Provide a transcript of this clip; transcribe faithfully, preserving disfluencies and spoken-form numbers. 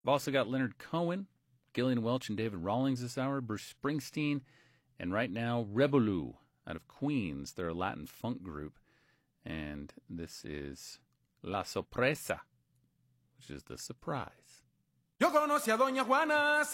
I've also got Leonard Cohen, Gillian Welch, and David Rawlings this hour, Bruce Springsteen, and right now, Rebolou out of Queens. They're a Latin funk group, and this is La Sorpresa, which is the surprise. Yo conocí a Doña Juana.